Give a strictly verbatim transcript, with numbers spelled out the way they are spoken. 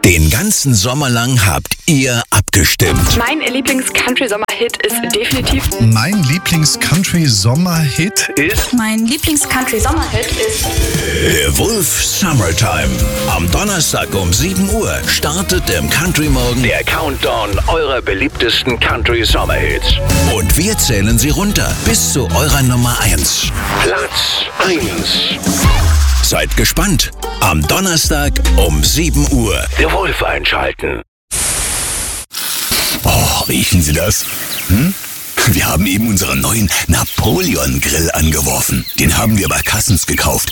Den ganzen Sommer lang habt ihr abgestimmt. Mein Lieblings-Country-Sommer-Hit ist definitiv... Mein Lieblings-Country-Sommer-Hit ist... Mein Lieblings-Country-Sommer-Hit ist... Der Wolf Summertime. Am Donnerstag um sieben Uhr startet im Country Morgen der Countdown eurer beliebtesten Country-Sommerhits. Und wir zählen sie runter bis zu eurer Nummer eins. Platz eins. Seid gespannt. Am Donnerstag um sieben Uhr. Der Wolf einschalten. Oh, riechen Sie das? Hm? Wir haben eben unseren neuen Napoleon-Grill angeworfen. Den haben wir bei Kassens gekauft.